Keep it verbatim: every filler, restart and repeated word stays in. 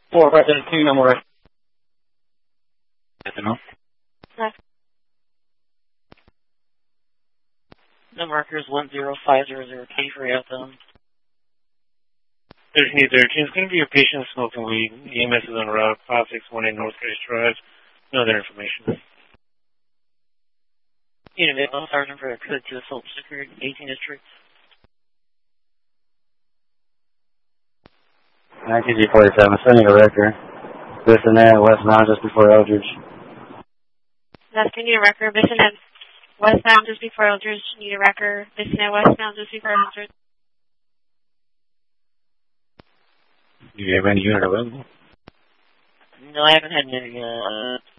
four five seven two, no more. No. The marker is one zero five zero zero K for outbound. thirteen thirteen, it's going to be a patient smoking weed. E M S is on route five six one eight North Grace Drive. No other information. Unit one Sergeant for code to assault secured eighteen District. nineteen G forty-seven, sending a record. Bissonnet, westbound just before Eldridge. That's the new record. Bissonnet westbound just before Eldridge. Need a record. Bissonnet westbound just before Eldridge. Do you have any unit available? No, I haven't had any, uh,